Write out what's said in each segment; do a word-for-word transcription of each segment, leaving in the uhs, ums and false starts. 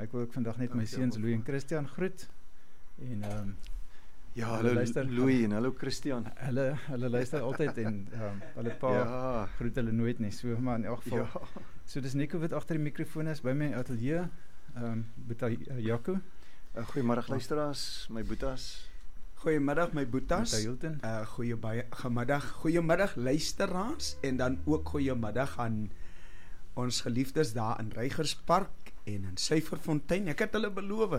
ek wil ook vandag net my seuns Louis en Christian groet. En um, ja, hallo Louis en hallo Christian. Hulle hulle luister altyd en um, hulle pa ja. groet hulle nooit nie. So maar in elk geval. Ja. So dis Nico wat agter die mikrofoon is by my ateljee. Ehm um, Boeta uh, Jaco. Uh, Goeiemiddag luisteraars, my boetas. Goeiemiddag my boetas. Uh goeiemiddag, goeiemiddag luisteraars en dan ook goeiemiddag aan ons geliefdes daar in Reigerspark en in Syferfontein. Ek het hulle beloof.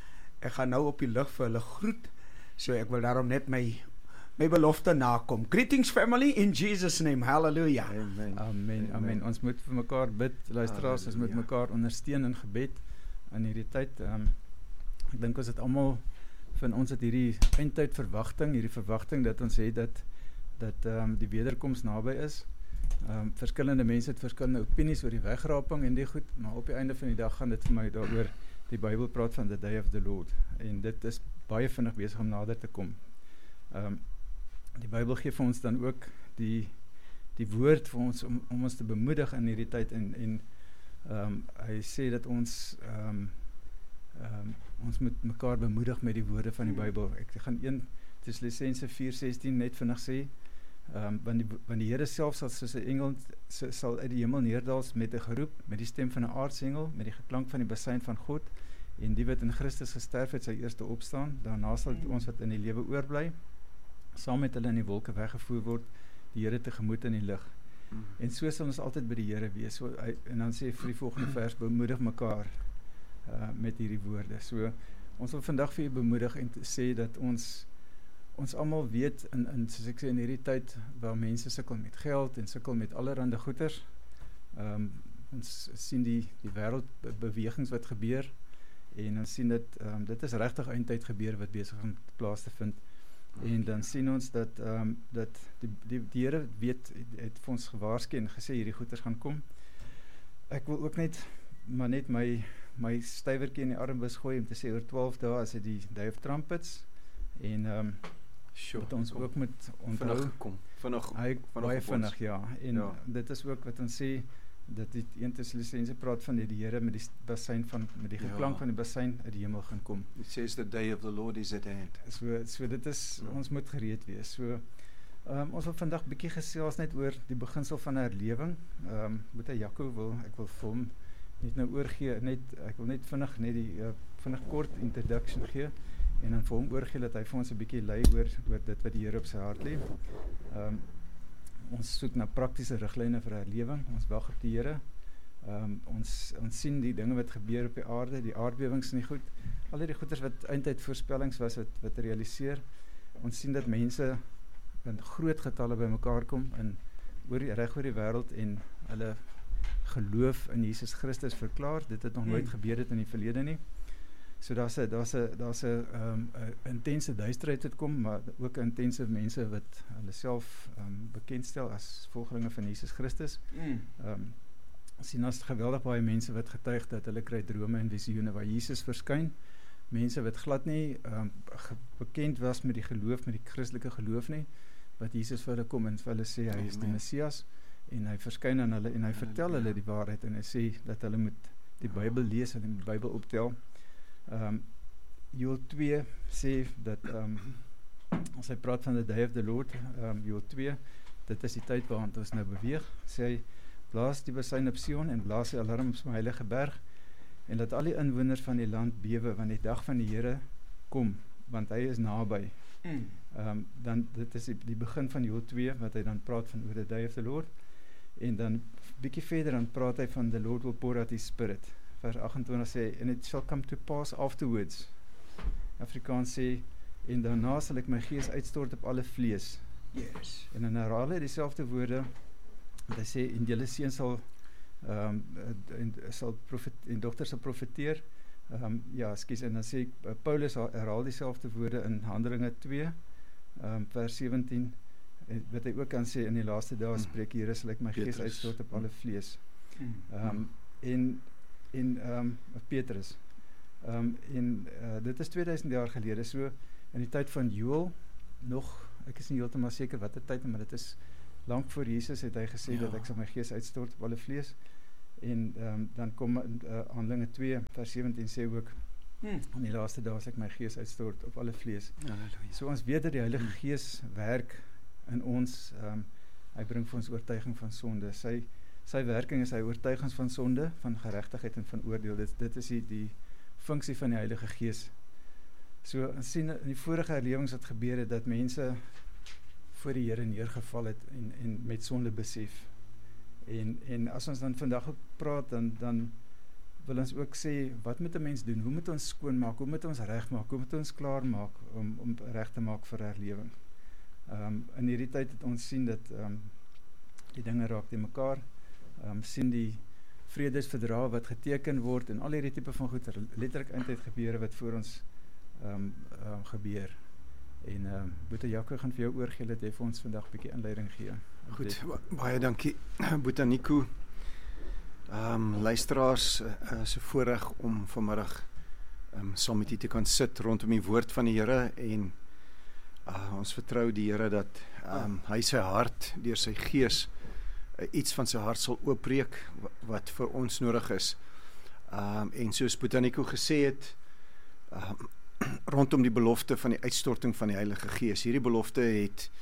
Ek gaan nou op die lug vir hulle groet. So ek wil daarom net my my belofte nakom. Greetings family in Jesus name. Hallelujah. Amen. Amen. Amen. Ons moet vir mekaar bid, luisteraars, ons moet mekaar ondersteun in gebed in hierdie tyd. Um, ek dink ons het almal van ons het hierdie eindtyd verwagting, hierdie verwagting dat ons het dat dat um, die wederkoms naby is. Um, verskillende mense het verskillende opinies oor die wegraping en die goed, maar op die einde van die dag gaan dit vir my daaroor, die Bybel praat van the day of the Lord, en dit is baie vinnig besig om nader te kom. Um, die Bybel gee vir ons dan ook die, die woord vir ons, om, om ons te bemoedig in hierdie tyd, en, en um, hy sê dat ons um, um, ons moet mekaar bemoedig met die woorde van die Bybel. Ek gaan een Tessalonisense vier sestien net vinnig sê, Um, want, die, want die Here self sal soos 'n engel sal uit die hemel neerdal met 'n geroep, met die stem van 'n aartsengel, met die geklank van die basuin van God, en die wat in Christus gesterf het, sy eerste opstaan. Daarna sal ons wat in die lewe oorbly, saam met hulle in die wolke weggevoer word, die Here tegemoet in die lig. Mm. En so sal ons altyd by die Here wees. So, hy, en dan sê vir die volgende vers, bemoedig mekaar uh, met hierdie woorde. So, ons wil vandag vir u bemoedig en te sê dat ons ons almal weet, in, in, soos ek sê, in hierdie tyd, waar mense sukkel met geld, en sukkel met allerhande goeders, um, ons sien die, die wêreldbewegings wat gebeur, en ons sien dit, um, dit is regtig eindtyd gebeur, wat besig om plaas te vind, en dan sien ons dat, um, dat die, die, die Here weet, het, het vir ons gewaarsku en gesê, hierdie goeders gaan kom. Ek wil ook net, maar net my, my stywertjie in die armbus gooi, om te sê, oor twaalf dae is dit die Day of Trumpets, en um, Sure, wat ons ook moet onthou. Vinnig gekom. Vinnig, hy, vinnig baie vinnig, ja. En ja. dit is ook wat ons sê, dat die een Tessalonisense praat van die, die Here met die basuin van, met die geklank ja. van die basuin uit die hemel gaan kom. It says the day of the Lord is at hand. So, so dit is, ja. ons moet gereed wees. So, um, ons wil vandag bietjie gesels net oor die beginsel van herlewing. Um, moet hy Jaco wil, ek wil vir hom net nou oorgee, net, ek wil net vinnig, net die, uh, vinnig kort introduction gee, en dan vir hom oorgee dat hy vir ons 'n bietjie lei oor, oor dit wat die Here op sy hart lê. Um, ons soek na praktiese riglyne vir herlewing, ons wag op die Here. Um, ons, ons sien die dinge wat gebeur op die aarde, die aardbewings nie goed, al die goeders wat eindtyd voorspellings was, wat, wat realiseer. Ons sien dat mense in groot getalle by mekaar kom, in, oor die, reg oor die wêreld, en hulle geloof in Jesus Christus verklaar. Dit het nog nooit hmm. gebeur het in die verlede nie. So daar's 'n daar's 'n daar's 'n um, intense duisterheid wat kom, maar ook intense mense wat hulle self um, bekendstel as volgelinge van Jesus Christus. Mm. Um, sien ons geweldig baie mense wat getuig dat hulle kry drome en visioene waar Jesus verskyn. Mense wat glad nie um, bekend was met die geloof, met die Christelike geloof nie, wat Jesus vir hulle kom en vir hulle sê hy is die Messias, en hy verskyn aan hulle en hy vertel hulle die waarheid, en hy sê dat hulle moet die Bybel lees en die Bybel optel. Um, Joel twee sê dat um, as hy praat van the day of the Lord, um, Joel twee, dit is die tyd waarin ons nou beweeg, sê hy, blaas die basuin op Sion en blaas die alarm op my heilige berg, en laat al die inwoners van die land bewe, want die dag van die Here kom, want hy is naby. Mm. Um, dan, dit is die, die begin van Joel twee, wat hy dan praat van oor the day of the Lord, en dan bietjie verder dan praat hy van the Lord will pour out his spirit. Vers agt-en-twintig sê, and it shall come to pass afterwards. Afrikaans sê, en daarna sal ek my gees uitstort op alle vlees. Yes. En dan herhaal hy dieselfde woorde, wat hy sê, en julle seun sal, um, en, sal profet, en dogter sal profeteer. Um, ja, skus, en dan sê, uh, Paulus herhaal dieselfde woorde in Handelinge twee, um, vers sewentien, en wat hy ook kan sê, in die laaste dae spreek die Here, sal ek my gees uitstort op alle vlees. Um, en en um, Petrus. Um, en uh, dit is tweeduisend jaar gelede, so in die tyd van Joel, nog, ek is nie heeltemal seker wat die tyd, maar dit is lang voor Jesus het hy gesê ja. dat ek sal my gees uitstort op alle vlees. En um, dan kom uh, Handelinge twee vers sewentien sê ook, Hmm. in die laaste dae sal ek my gees uitstort op alle vlees. Halleluja. So ons weet dat die Heilige Gees werk in ons, um, hy bring vir ons oortuiging van sonde. Sy, sy werking is hy oortuigings van sonde, van geregtigheid en van oordeel. Dit, dit is die, die funksie van die Heilige Gees. So ons sien in die vorige herlewings wat gebeur het, dat mense voor die Here neergeval het en, en met sonde besef. En, en as ons dan vandag ook praat, dan, dan wil ons ook sê, wat moet 'n mens doen? Hoe moet ons skoon maak? Hoe moet ons reg maak? Hoe moet ons klaar maak om, om reg te maak vir herlewing? Um, in hierdie tyd het ons sien dat um, die dinge raak te mekaar, um, sien die vredesverdrae wat geteken word en al hierdie tipe van goed, letterlik eintlik gebeure wat voor ons um, um, gebeur. En um, Boeta Jaco gaan vir jou oorgee dat hy vir ons vandag 'n bietjie inleiding gee. Goed, baie dankie Boeta Nico. Um, luisteraars, uh, is 'n voorreg om vanmiddag um, saam met u te kan sit rondom die woord van die Here en uh, ons vertrou die Here dat um, hy sy hart deur sy gees uh, iets van sy hart sal oopbreek wat, wat vir ons nodig is. Um, en soos Boeta Nico gesê het, um, rondom die belofte van die uitstorting van die Heilige Gees. Hierdie belofte het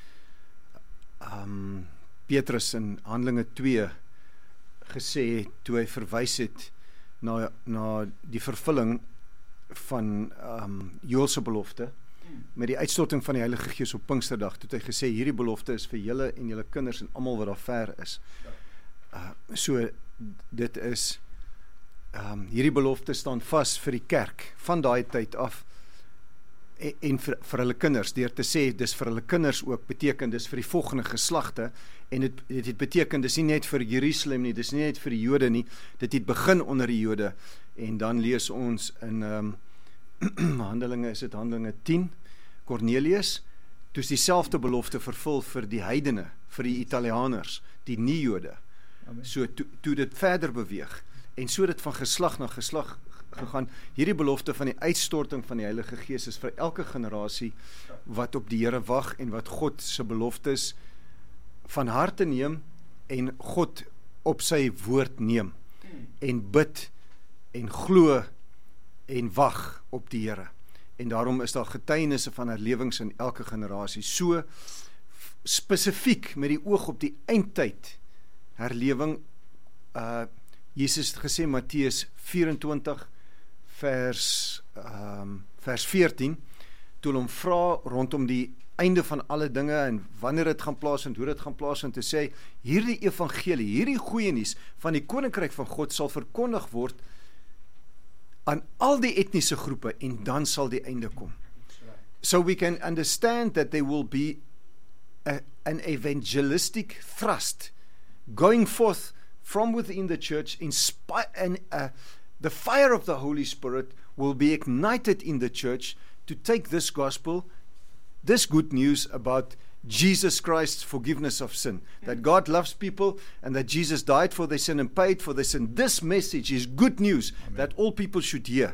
um, Petrus in Handelinge twee gesê toe hy verwys het na, na die vervulling van um, Joël se belofte met die uitstorting van die Heilige Gees op Pinksterdag. Toe het hy gesê hierdie belofte is vir julle en julle kinders en almal wat daar ver is. Uh, so dit is um, hierdie belofte staan vas vir die kerk van daai tyd af en, en vir, vir hulle kinders, deur te sê dis vir hulle kinders ook beteken dis vir die volgende geslagte. En dit, dit het beteken, dis nie net vir Jerusalem nie, dis nie net vir die Jode nie, dit het begin onder die Jode. En dan lees ons in um, Handelinge, is dit Handelinge tien, Cornelius, toe is dieselfde belofte vervul vir die heidene, vir die Italianers, die nie-Jode. So toe, toe dit verder beweeg, en so dit van geslag na geslag gegaan, hierdie belofte van die uitstorting van die Heilige Gees is vir elke generasie wat op die Here wag en wat God se beloftes van harte neem en God op sy woord neem en bid en glo en wag op die Here. En daarom is daar getuienisse van herlewings in elke generasie. So spesifiek met die oog op die eindtyd herlewing, uh, Jesus het gesê Matteus vyf-en-twintig vers, um, vers veertien, toe hulle hom vra rondom die einde van alle dinge en wanneer dit gaan plaasvind, hoe dit gaan plaasvind, te sê, hierdie evangelie, hierdie goeie nuus van die koninkryk van God sal verkondig word aan al die etniese groepe en dan sal die einde kom. So we can understand that there will be a, an evangelistic thrust going forth from within the church, inspire, and uh, the fire of the Holy Spirit will be ignited in the church to take this gospel, this good news about Jesus Christ's forgiveness of sin, that God loves people and that Jesus died for their sin and paid for their sin. This message is good news. Amen. That all people should hear.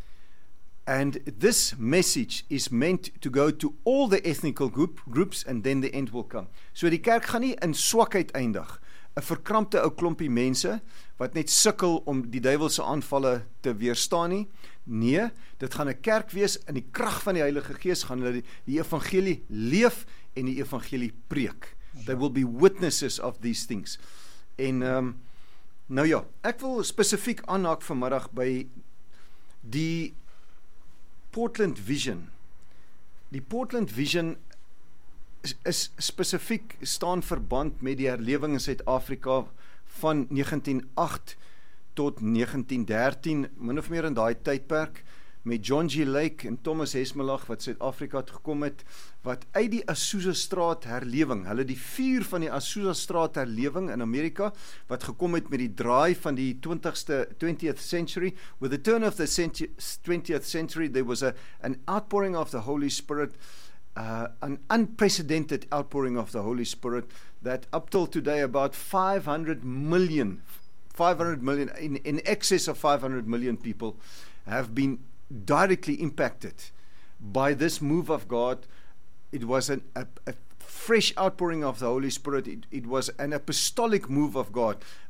And this message is meant to go to all the ethnical group, groups and then the end will come. So die kerk gaan nie in swakheid eindig. 'n verkrampte ou klompie mense wat net sukkel om die duiwelse aanvalle te weerstaan nie. Nee, dit gaan 'n kerk wees in die krag van die Heilige Gees, gaan hulle die, die evangelie leef en die evangelie preek. They will be witnesses of these things. En um, nou ja, ek wil spesifiek aanhaak vanmiddag by die Portland Vision. Die Portland Vision is, is spesifiek staan verband met die herlewing in Suid-Afrika van negentien o agt tot negentien dertien, min of meer in daai tydperk, met John G. Lake en Thomas Hesmelach wat Suid-Afrika het gekom het, wat uit die Azusa Straat herlewing, hulle die vuur van die Azusa Straat herlewing in Amerika, wat gekom het met die draai van die twintigste, twentieth century, with the turn of the twentieth century, there was a, an outpouring of the Holy Spirit, uh, an unprecedented outpouring of the Holy Spirit, that up till today about five hundred million, five hundred million, in, in excess of five hundred million people have been directly impacted by this move of God. It was an, a, a fresh outpouring of the Holy Spirit. It, it was an apostolic move of God.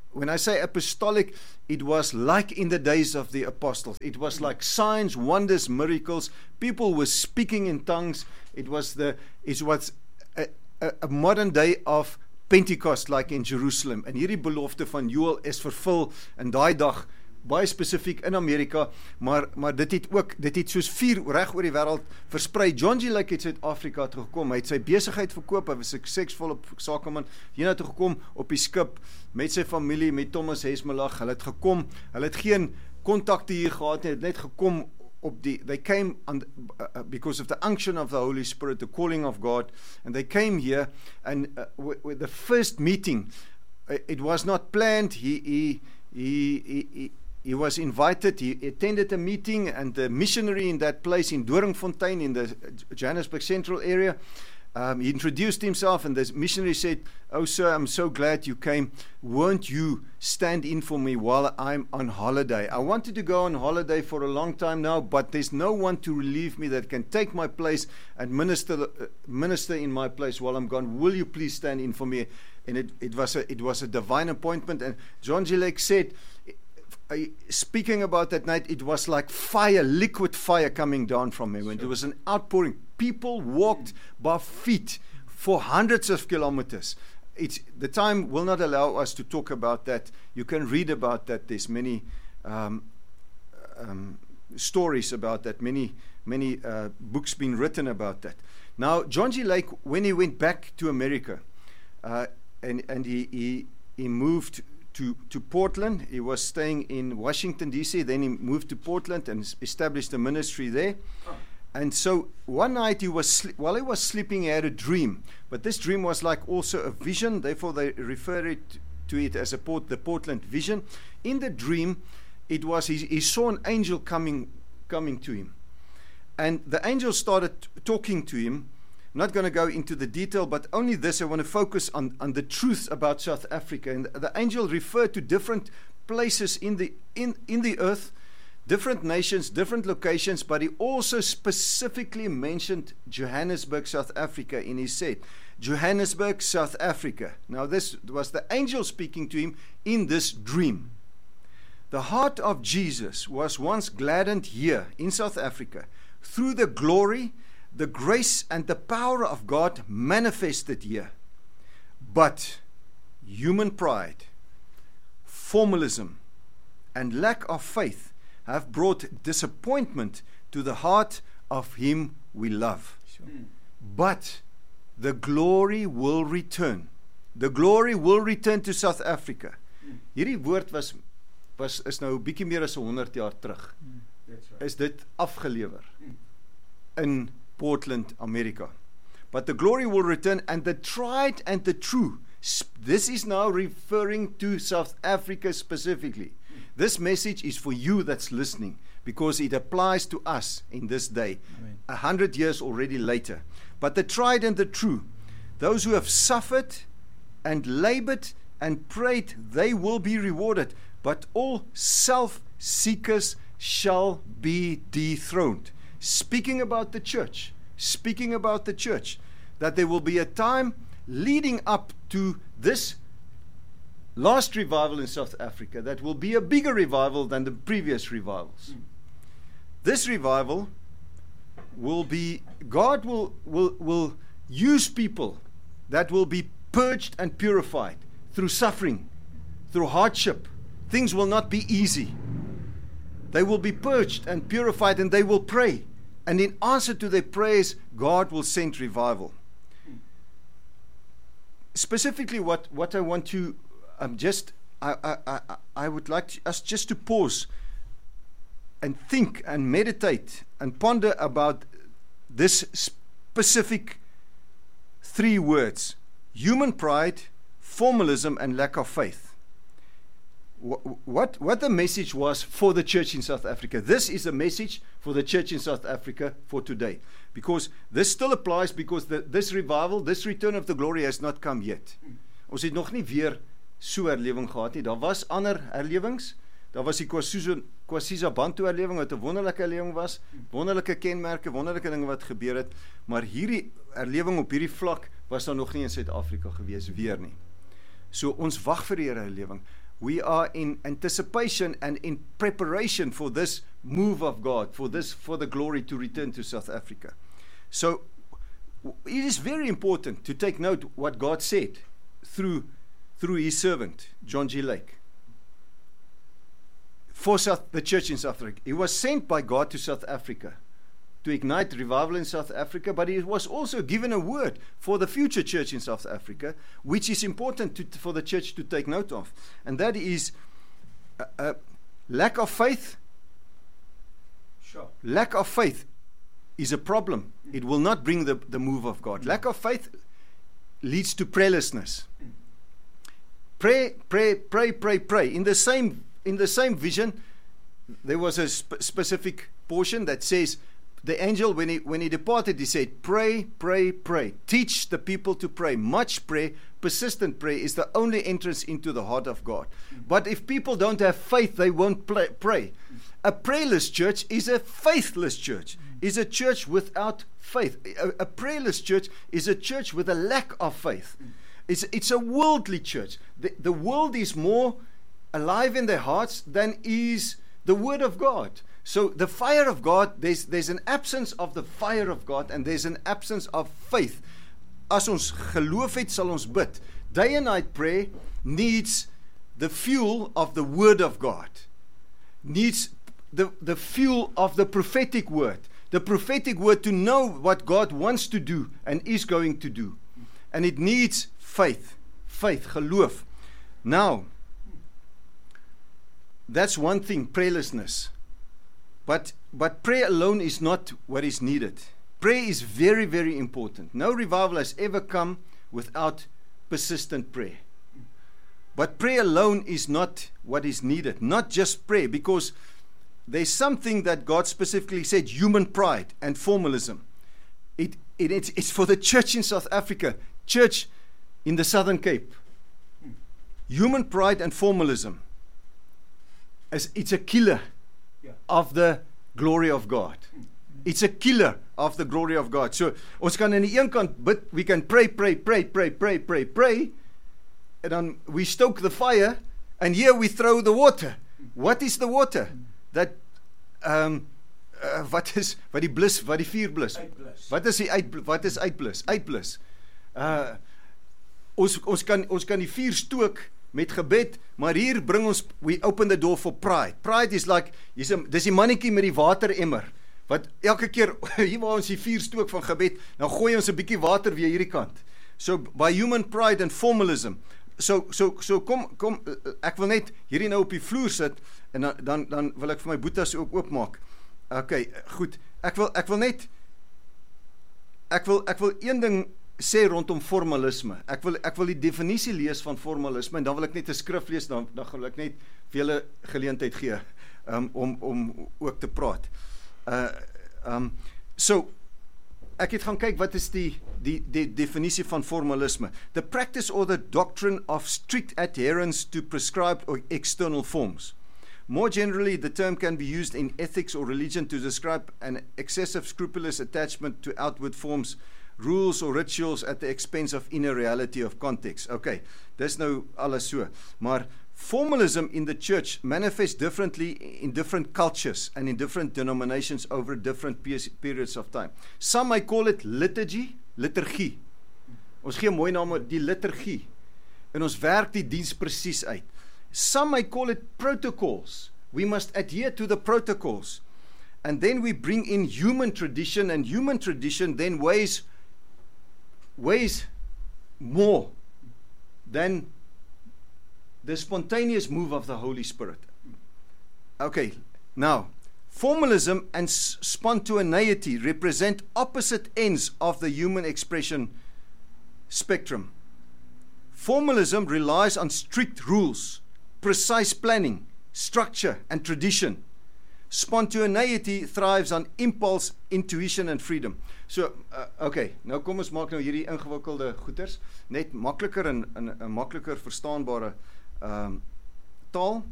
when I say apostolic, it was like in the days of the apostles. It was like signs, wonders, miracles. People were speaking in tongues. It was the it was a, a, a modern day of Pentecost, like in Jerusalem. En hierdie belofte van Joel is vervul in daai dag, baie spesifiek in Amerika, maar maar dit het ook dit het soos vier reg oor die wêreld versprei. John G. Lake het Suid-Afrika toe gekom. Hy het sy besigheid verkoop. Hy was 'n suksesvolle sakeman. Hierna toe gekom op die skip met sy familie, met Thomas Hesmelach. Hulle het gekom. Hulle het geen kontakte hier gehad nie. Het net gekom op die they came on, uh, because of the unction of the Holy Spirit, the calling of God, and they came here, and uh, with the first meeting, uh, it was not planned. He he he he, he He was invited, he attended a meeting, and the missionary in that place in Doringfontein in the Johannesburg Central area, um, he introduced himself, and the missionary said, "Oh sir, I'm so glad you came. Won't you stand in for me while I'm on holiday? I wanted to go on holiday for a long time now, but there's no one to relieve me that can take my place and minister uh, minister in my place while I'm gone. Will you please stand in for me?" And it, it was a it was a divine appointment. And John G. Lake said, Uh, speaking about that night, it was like fire, liquid fire coming down from heaven. Sure. It was an outpouring. People walked by feet for hundreds of kilometers. It's, the time will not allow us to talk about that. You can read about that. There's many um, um, stories about that, many, many uh, books being written about that. Now, John G. Lake, when he went back to America, uh, and, and he, he, he moved To, to Portland. He was staying in Washington, D C, then he moved to Portland and established a ministry there. Oh. And so one night he was sli- while he was sleeping, he had a dream. But this dream was like also a vision, therefore they refer it to it as a port, the Portland vision. In the dream, it was he, he saw an angel coming coming to him. And the angel started talking to him. I'm not going to go into the detail, but only this, I want to focus on, on the truth about South Africa. And the angel referred to different places in the in, in the earth, different nations, different locations, but he also specifically mentioned Johannesburg, South Africa, and he said, Johannesburg, South Africa. Now this was the angel speaking to him in this dream. The heart of Jesus was once gladdened here in South Africa through the glory, the grace and the power of God manifested here. But human pride, formalism, and lack of faith have brought disappointment to the heart of him we love. Sure. But the glory will return. The glory will return to South Africa. Hierdie woord was was is nou 'n bietjie meer as honderd jaar terug. Right. Is dit afgelewer in Portland, America. But the glory will return, and the tried and the true. This is now referring to South Africa specifically. This message is for you that's listening, because it applies to us in this day, a hundred years already later. But the tried and the true, those who have suffered and labored and prayed, they will be rewarded. But all self-seekers shall be dethroned. Speaking about the church, speaking about the church, that there will be a time leading up to this last revival in South Africa that will be a bigger revival than the previous revivals. Mm. This revival will be, God will, will, will use people that will be purged and purified through suffering, through hardship. Things will not be easy. They will be purged and purified, and they will pray. And in answer to their prayers, God will send revival. Specifically, what, what I want to um, just, I, I, I, I would like to, us just to pause and think and meditate and ponder about this specific three words: human pride, formalism, and lack of faith. What, what the message was for the church in South Africa. This is a message for the church in South Africa for today. Because this still applies, because the, this revival, this return of the glory has not come yet. Ons het nog nie weer so herlewing gehad nie. Daar was ander herlewings. Daar was die Kwasiza Bantu herlewing wat 'n wonderlike herlewing was. Wonderlike kenmerke, wonderlike dinge wat gebeur het. Maar hierdie herlewing op hierdie vlak was daar nog nie in Suid-Afrika gewees weer nie. So ons wag vir die herlewing. we are in anticipation and in preparation for this move of God, for this, for the glory to return to South Africa. So it is very important to take note what God said through through his servant, John G. Lake, for South, the church in South Africa. He was sent by God to South Africa to ignite revival in South Africa, but he was also given a word for the future church in South Africa, which is important to, for the church to take note of. And that is a, a lack of faith. Sure. Lack of faith is a problem. It will not bring the, the move of God. Lack of faith leads to prayerlessness. Pray, pray, pray, pray, pray. In the same, in the same vision, there was a sp- specific portion that says, the angel, when he, when he departed, he said, pray, pray, pray. Teach the people to pray. Much prayer, persistent prayer is the only entrance into the heart of God. But if people don't have faith, they won't play, pray. A prayerless church is a faithless church, is a church without faith. A, a prayerless church is a church with a lack of faith. It's, it's a worldly church. The, the world is more alive in their hearts than is the word of God. So the fire of God, there's, there's an absence of the fire of God, and there's an absence of faith. As ons geloof het, sal ons bid. Day and night prayer needs the fuel of the word of God. Needs the, the fuel of the prophetic word. The prophetic word to know what God wants to do and is going to do. And it needs faith. Faith, geloof. Now, that's one thing, prayerlessness. But, but prayer alone is not what is needed. Prayer is very, very important. No revival has ever come without persistent prayer. But prayer alone is not what is needed. Not just prayer, because there's something that God specifically said, human pride and formalism. It, it, it's, it's for the church in South Africa, church in the Southern Cape. Human pride and formalism. As, it's a killer of the glory of God. It's a killer of the glory of God. So, ons kan aan die een kant bid, we can pray, pray, pray, pray, pray, pray, pray, and then we stoke the fire, and here we throw the water. What is the water? That, um, uh, wat is, wat die blus, wat die vuur blus? Wat is die uit, wat is uitblus? Uitblus. Uh, ons, ons kan, ons kan die vuur stook met gebed, maar hier bring ons, we open the door for pride. Pride is like, dis die mannetjie met die wateremmer, wat elke keer, hier waar ons die vuur stook van gebed, dan gooi ons 'n bietjie water weer hierdie kant. So, by human pride and formalism, so, so, so kom, kom, ek wil net hierdie nou op die vloer sit, en dan, dan, dan wil ek vir my boetas ook oopmaak. Ok, goed, ek wil, ek wil net, ek wil, ek wil een ding sê rondom formalisme. Ek wil, ek wil die definisie lees van formalisme, en dan wil ek net 'n skrif lees, dan, dan wil ek net vir julle geleentheid gee, um, om, om ook te praat. Uh, um, so, ek het gaan kyk, wat is die, die, die definisie van formalisme? The practice or the doctrine of strict adherence to prescribed or external forms. More generally, the term can be used in ethics or religion to describe an excessive scrupulous attachment to outward forms, rules or rituals at the expense of inner reality of context. Okay, dis nou alles so. Maar formalism in the church manifests differently in different cultures and in different denominations over different periods of time. Some may call it liturgy, liturgie. Ons gee 'n mooi naam oor die liturgie. En ons werk die diens presies uit. Some may call it protocols. We must adhere to the protocols. And then we bring in human tradition, and human tradition then weighs weighs more than the spontaneous move of the Holy Spirit. Okay, now, formalism and spontaneity represent opposite ends of the human expression spectrum. Formalism relies on strict rules, precise planning, structure, and tradition. Spontaneity thrives on impulse, intuition, and freedom. So, uh, okay, nou kom ons maak nou hierdie ingewikkelde goeters net makliker en, en, en makliker verstaanbare um, taal.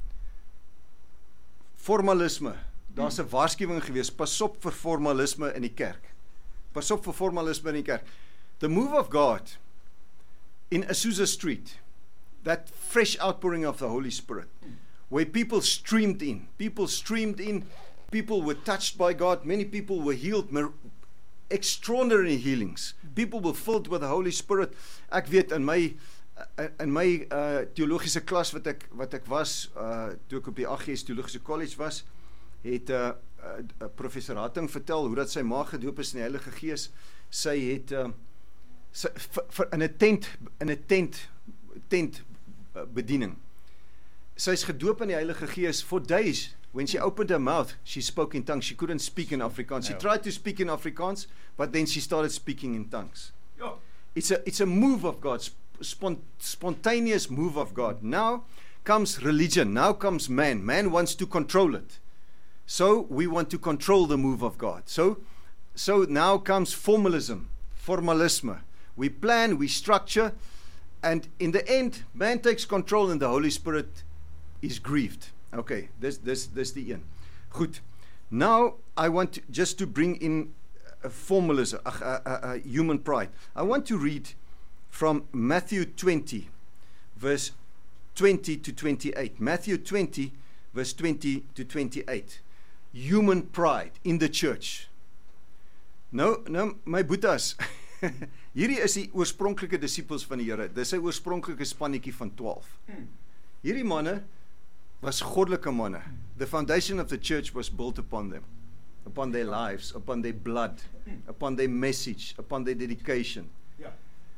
Formalisme, daar's 'n waarskuwing gewees, pas op vir formalisme in die kerk. Pas op vir formalisme in die kerk. The move of God in Azusa Street, that fresh outpouring of the Holy Spirit, where people streamed in. People streamed in. People were touched by God. Many people were healed. Extraordinary healings. People were filled with the Holy Spirit. Ek weet in my in my uh, teologiese klas wat ek wat ek was, uh, toe ek op die A G S Teologiese College was, het uh, uh, professor Hatting vertel hoe dat sy ma gedoop is in die Heilige Gees. Sy het uh, sy, vir, vir, in 'n tent in 'n tent tent uh, bediening. Sy is gedoop in die Heilige Gees for days. When she opened her mouth, she spoke in tongues. She couldn't speak in Afrikaans. She no. tried to speak in Afrikaans, but then she started speaking in tongues. Yeah. It's a it's a move of God, spont, spontaneous move of God. Now comes religion. Now comes man. Man wants to control it. So we want to control the move of God. So so now comes formalism, formalisme. We plan, we structure, and in the end, man takes control and the Holy Spirit is grieved. Okay, this this this the een. Goed. Now I want to, just to bring in a formalism, a, a, a, a human pride. I want to read from Matthew twenty, verse twenty to twenty-eight. Matthew twenty, verse twenty to twenty-eight. Human pride in the church. Nou, nou my boetas. Hierdie is die oorspronklike disippels van die Here. Dis sy oorspronklike spannetjie van twaalf. Hierdie manne was goddelike manne. The foundation of the church was built upon them, upon their lives, upon their blood, upon their message, upon their dedication. Yeah.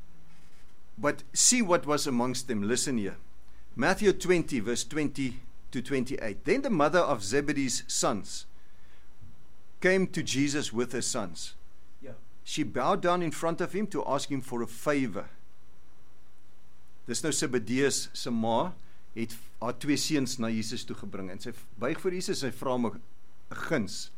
But see what was amongst them. Listen here. Matthew twenty, verse twenty to twenty-eight. Then the mother of Zebedee's sons came to Jesus with her sons. Yeah. She bowed down in front of him to ask him for a favor. Dis nou Zebedee's se ma het haar twee seuns na Jesus toe gebring en sy buig vir Jesus, sy vra hom 'n guns.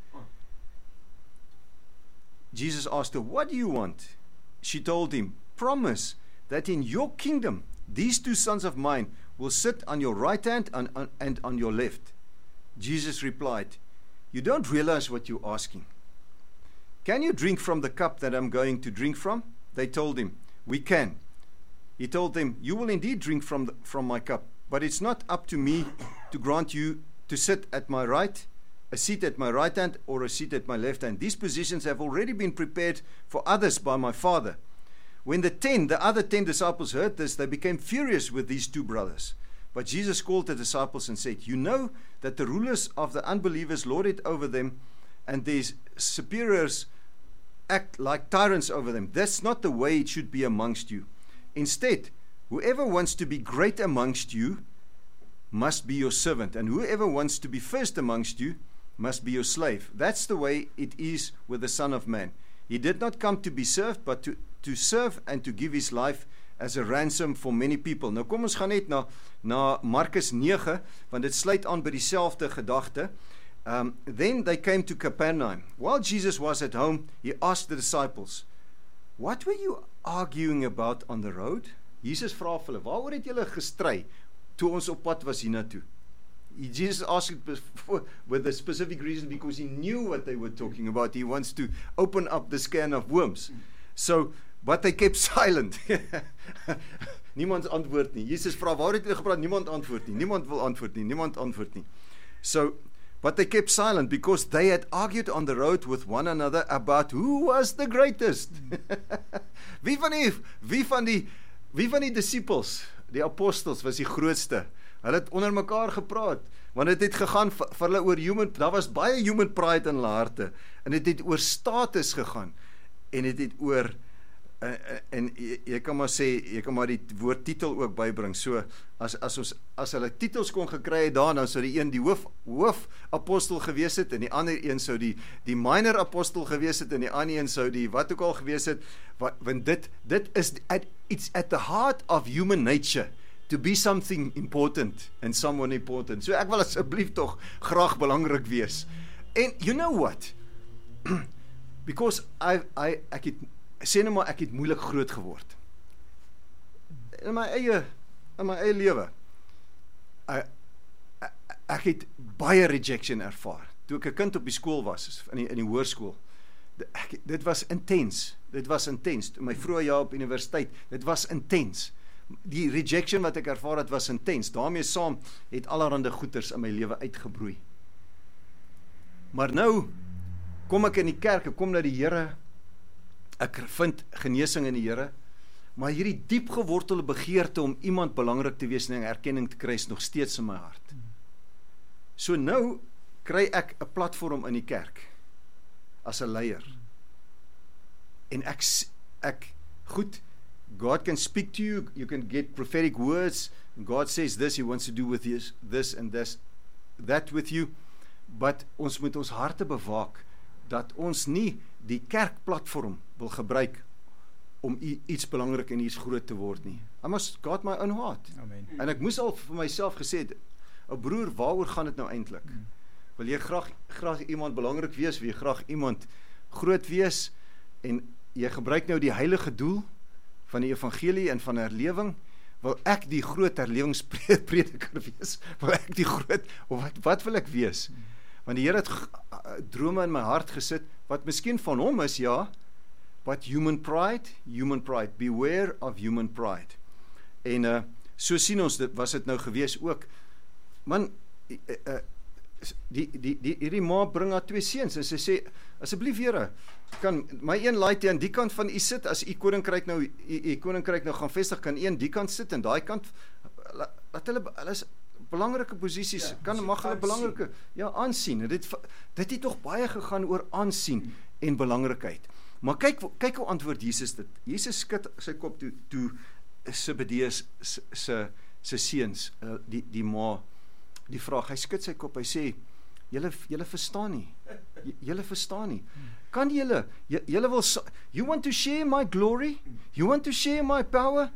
Jesus asked her, "What do you want?" She told him, "Promise that in your kingdom these two sons of mine will sit on your right hand and, and on your left." Jesus replied, "You don't realize what you're asking. Can you drink from the cup that I'm going to drink from?" They told him, "We can." He told them, "You will indeed drink from the, from my cup, but it's not up to me to grant you to sit at my right, a seat at my right hand, or a seat at my left hand. These positions have already been prepared for others by my Father." When the ten, the other ten disciples heard this, they became furious with these two brothers. But Jesus called the disciples and said, "You know that the rulers of the unbelievers lord it over them, and their superiors act like tyrants over them. That's not the way it should be amongst you. Instead, whoever wants to be great amongst you must be your servant, and whoever wants to be first amongst you must be your slave. That's the way it is with the Son of Man. He did not come to be served, but to, to serve and to give his life as a ransom for many people." Nou kom ons gaan net na, na Markus nege, want dit sluit aan by dieselfde gedagte. Um, then they came to Capernaum. While Jesus was at home, he asked the disciples, "What were you arguing about on the road?" Jesus vra vir hulle, "Waaroor het julle gestry toe ons op pad was hiernatoe?" Jesus asked it with a specific reason, because he knew what they were talking about. He wants to open up this can of worms. So, but they kept silent. Niemand antwoord nie. Jesus vra, "Waar het julle gepraat?" Niemand antwoord nie. Niemand wil antwoord nie. Niemand antwoord nie. So, but they kept silent because they had argued on the road with one another about who was the greatest. Wie van die wie van die wie van die disippels, die apostels, was die grootste? Hulle het onder mekaar gepraat, want dit het gegaan vir hulle oor human, daar was baie human pride in hulle harte, en dit het oor status gegaan, en dit het oor, en, en jy kan maar sê, jy kan maar die woord titel ook bybring, so, as, as, ons, as hulle titels kon gekry het daar, dan sou die een die hoof, hoof apostel gewees het, en die ander een sou die, die minor apostel gewees het, en die ander een sou die, wat ook al gewees het, wat, want dit, dit is, at, it's at the heart of human nature, to be something important, and someone important. So ek wil asseblief tog graag belangrik wees. En you know what? Because I, I, ek het, sê nou maar, ek het moeilik groot geword. In my eie, in my eie lewe. Ek, ek het baie rejection ervaar. Toe ek 'n kind op die skool was, in die, in die hoërskool. Dit was intens. Dit was intens. In my vroeë jaar op universiteit, dit was intens. die rejection wat ek ervaar het was intens. Daarmee saam het allerhande goeters in my lewe uitgebroei. Maar nou kom ek in die kerk, ek kom na die Here, ek vind genesing in die Here, maar hierdie diep gewortelde begeerte om iemand belangrik te wees en erkenning te kry is nog steeds in my hart. So nou kry ek 'n platform in die kerk as 'n leier. En ek ek goed, God can speak to you, you can get prophetic words, God says this, he wants to do with this, this and this, that with you, but ons moet ons harte bewaak, dat ons nie die kerkplatform wil gebruik, om iets belangrik en iets groot te word nie. I must got my own heart. Amen. En ek moes al vir myself gesê het, 'n broer, waaroor gaan dit nou eintlik? Mm. Wil jy graag, graag iemand belangrik wees, wil jy graag iemand groot wees, en jy gebruik nou die heilige doel, van die evangelie en van herlewing, wil ek die groot herlewingsprediker wees, wil ek die groot, of wat, wat wil ek wees? Want die Here het drome in my hart gesit, wat miskien van hom is, ja, but human pride, human pride, beware of human pride. En uh, so sien ons, dit was dit nou gewees ook, man, uh, uh, die, die, die, hierdie ma bring haar twee seuns, en sy sê, asseblief Here, kan my een laai aan die kant van u sit, as u koninkryk nou, u koninkryk nou gaan vestig, kan een die kant sit, en daai kant, laat hulle, hulle is belangrike posisies, ja, kan, mag hulle belangrike, ja, aansien, dit, dit het toch baie gegaan oor aansien en belangrikheid. Maar kyk, kyk hoe antwoord Jesus dit. Jesus skud sy kop toe, toe Zebedeus se se seuns, die, die ma, die vraag, hy skud sy kop, hy sê, julle, julle verstaan nie, julle verstaan nie, kan julle, julle wil, you want to share my glory, you want to share my power,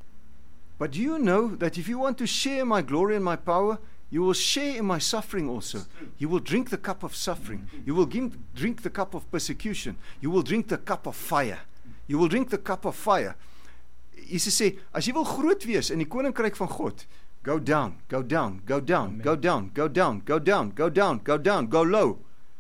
but do you know that if you want to share my glory and my power, you will share in my suffering also. You will drink the cup of suffering. You will drink the cup of persecution. You will drink the cup of fire. You will drink the cup of fire. Jesus sê, as jy wil groot wees in die koninkryk van God, go down, go down, go down, go down, go down, go down, go down, go down, go low.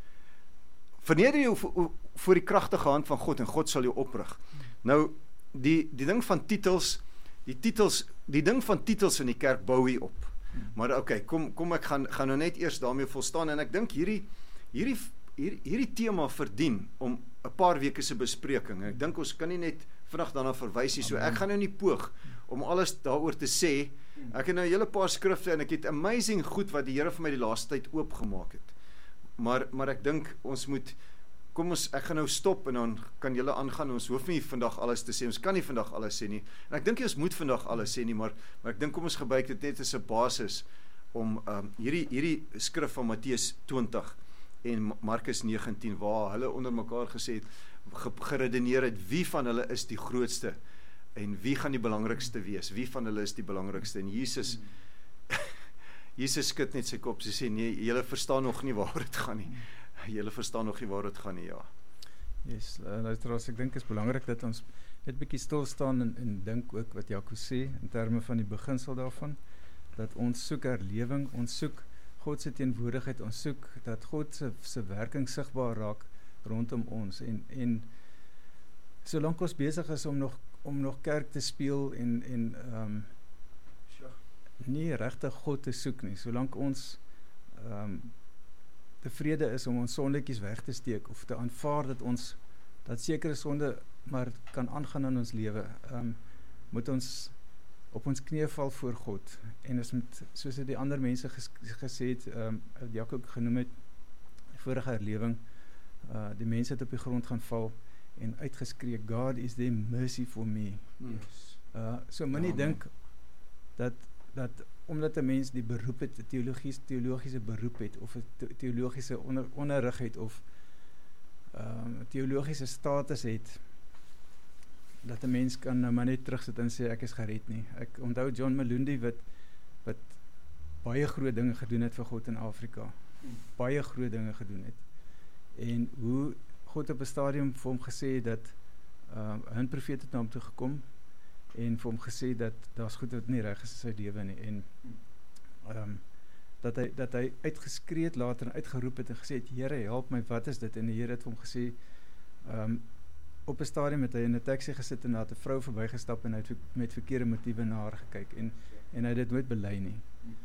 Verneder jou voor die kragtige hand van God en God sal jou oprig. Nou, die, die ding van titels, die titels, die ding van titels in die kerk bou hy op. Maar oké, okay, kom, kom ek gaan, gaan nou net eers daarmee volstaan, en ek dink hierdie, hierdie, hierdie, hierdie thema verdien om 'n paar weke se bespreking, en ek dink ons kan nie net vandag daarna verwys nie, so ek gaan nou nie poog om alles daaroor te sê, ek het nou 'n hele paar skrifte, en ek het amazing goed wat die Here vir my die laaste tyd oopgemaak het, maar, maar ek dink ons moet, kom ons, ek gaan nou stop, en dan kan julle aangaan, ons hoef nie vandag alles te sê, ons kan nie vandag alles sê nie, en ek dink ons moet vandag alles sê nie, maar, maar ek dink kom ons gebruik dit net as 'n basis, om um, hierdie, hierdie skrif van Matteus twintig, en Markus negentien, waar hulle onder mekaar gesê het, geredeneer het, wie van hulle is die grootste, en wie gaan die belangrikste wees, wie van hulle is die belangrikste, en Jesus, Jesus skud net sy kop, sy sê, nee, julle verstaan nog nie waar dit gaan nie, julle verstaan nog nie waar dit gaan nie, ja. Yes, luisteraars, ek dink is belangrik dat ons net bietjie stil staan en, en dink ook wat Jaco sê, in terme van die beginsel daarvan, dat ons soek herlewing, ons soek God se teenwoordigheid, ons soek dat God se, se werking sigbaar raak rondom ons, en, en solank ons besig is om nog, om nog kerk te speel, en, en um, nie regtig God te soek nie, solank ons um, tevrede is om ons sondetjies weg te steek, of te aanvaar dat ons, dat sekere sonde maar kan aangaan in ons lewe, um, moet ons op ons knieë val voor God, en ons moet, soos die ander mense ges, gesê het, um, Jaco ook genoem het, vorige herlewing, uh, die mense het op die grond gaan val, en uitgeskree, God is the mercy for me. Yes. Uh, so moet nie ja, dink, dat, dat omdat 'n mens die beroep het, teologies, teologiese beroep het, of 'n teologiese onder, onderrig het, of um, teologiese status het, dat 'n mens kan nou maar net terugsit en sê, ek is gered nie. Ek onthou John Malundi, wat, wat baie groot dinge gedoen het vir God in Afrika. Baie groot dinge gedoen het. En hoe God op 'n stadium vir hom gesê dat, uh, 'n profeet het na hom toe gekom, en vir hom gesê dat daar's goed wat nie reg is in sy lewe nie, en um, dat hy dat hy uitgeskree het later en uitgeroep het en gesê het, Here, help my, wat is dit? En die Here het vir hom gesê, um, op 'n stadium het hy in 'n taxi gesit en daar 'n vrou verbygestap en hy het met verkeerde motiewe na haar gekyk en en hy het dit nooit bely nie.